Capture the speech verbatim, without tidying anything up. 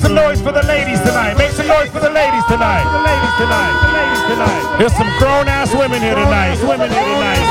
some noise for the ladies tonight. Make some noise for the ladies tonight. The ladies tonight. The ladies tonight. There's some grown ass women here tonight. Women here tonight.